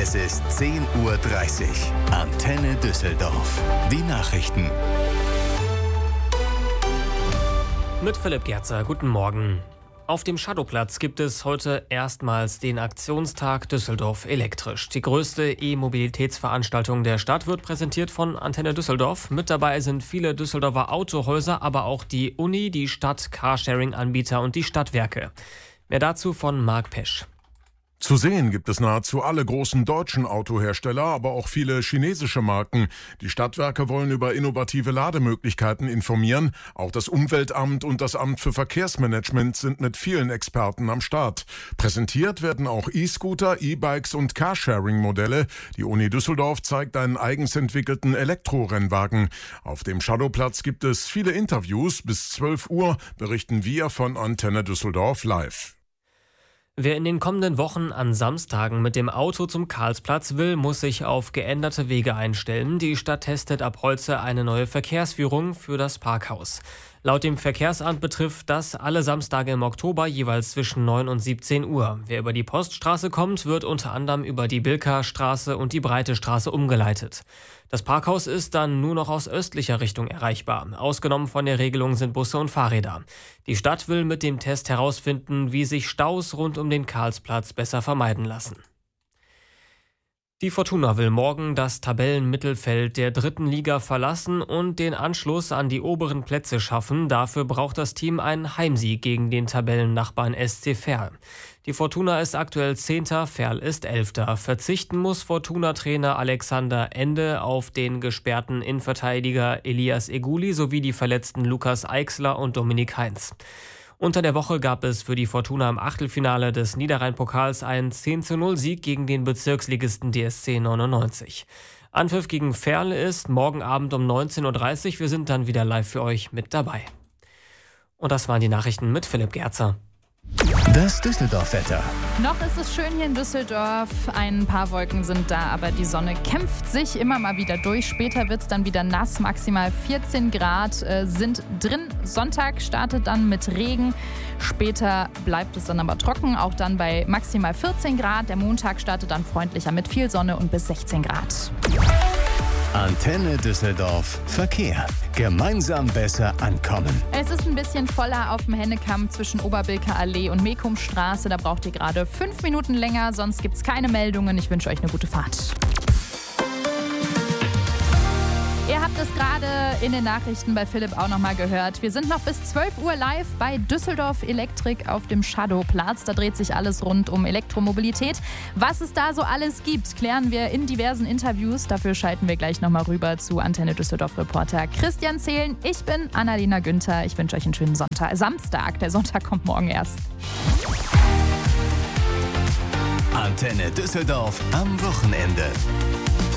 Es ist 10:30 Uhr. Antenne Düsseldorf. Die Nachrichten. Mit Philipp Gerzer, guten Morgen. Auf dem Shadowplatz gibt es heute erstmals den Aktionstag Düsseldorf elektrisch. Die größte E-Mobilitätsveranstaltung der Stadt wird präsentiert von Antenne Düsseldorf. Mit dabei sind viele Düsseldorfer Autohäuser, aber auch die Uni, die Stadt, Carsharing-Anbieter und die Stadtwerke. Mehr dazu von Marc Pesch. Zu sehen gibt es nahezu alle großen deutschen Autohersteller, aber auch viele chinesische Marken. Die Stadtwerke wollen über innovative Lademöglichkeiten informieren. Auch das Umweltamt und das Amt für Verkehrsmanagement sind mit vielen Experten am Start. Präsentiert werden auch E-Scooter, E-Bikes und Carsharing-Modelle. Die Uni Düsseldorf zeigt einen eigens entwickelten Elektrorennwagen. Auf dem Shadowplatz gibt es viele Interviews. Bis 12 Uhr berichten wir von Antenne Düsseldorf live. Wer in den kommenden Wochen an Samstagen mit dem Auto zum Karlsplatz will, muss sich auf geänderte Wege einstellen. Die Stadt testet ab heute eine neue Verkehrsführung für das Parkhaus. Laut dem Verkehrsamt betrifft das alle Samstage im Oktober jeweils zwischen 9 und 17 Uhr. Wer über die Poststraße kommt, wird unter anderem über die Bilka-Straße und die Breite Straße umgeleitet. Das Parkhaus ist dann nur noch aus östlicher Richtung erreichbar. Ausgenommen von der Regelung sind Busse und Fahrräder. Die Stadt will mit dem Test herausfinden, wie sich Staus rund um den Karlsplatz besser vermeiden lassen. Die Fortuna will morgen das Tabellenmittelfeld der 3. Liga verlassen und den Anschluss an die oberen Plätze schaffen. Dafür braucht das Team einen Heimsieg gegen den Tabellennachbarn SC Verl. Die Fortuna ist aktuell 10., Verl ist 11. Verzichten muss Fortuna-Trainer Alexander Ende auf den gesperrten Innenverteidiger Elias Eguli sowie die verletzten Lukas Eichsler und Dominik Heinz. Unter der Woche gab es für die Fortuna im Achtelfinale des Niederrhein-Pokals einen 10:0-Sieg gegen den Bezirksligisten DSC 99. Anpfiff gegen Verl ist morgen Abend um 19:30 Uhr. Wir sind dann wieder live für euch mit dabei. Und das waren die Nachrichten mit Philipp Gerzer. Das Düsseldorf-Wetter. Noch ist es schön hier in Düsseldorf. Ein paar Wolken sind da, aber die Sonne kämpft sich immer mal wieder durch. Später wird es dann wieder nass. Maximal 14 Grad sind drin. Sonntag startet dann mit Regen. Später bleibt es dann aber trocken, auch dann bei maximal 14 Grad. Der Montag startet dann freundlicher mit viel Sonne und bis 16 Grad. Antenne Düsseldorf Verkehr. Gemeinsam besser ankommen. Es ist ein bisschen voller auf dem Hennekamm zwischen Oberbilker Allee und Mekumstraße. Da braucht ihr gerade 5 Minuten länger, sonst gibt es keine Meldungen. Ich wünsche euch eine gute Fahrt. Ihr habt es gerade in den Nachrichten bei Philipp auch nochmal gehört. Wir sind noch bis 12 Uhr live bei Düsseldorf Elektrik auf dem Shadowplatz. Da dreht sich alles rund um Elektromobilität. Was es da so alles gibt, klären wir in diversen Interviews. Dafür schalten wir gleich nochmal rüber zu Antenne Düsseldorf-Reporter Christian Zehlen. Ich bin Annalena Günther. Ich wünsche euch einen schönen Samstag. Der Sonntag kommt morgen erst. Antenne Düsseldorf am Wochenende.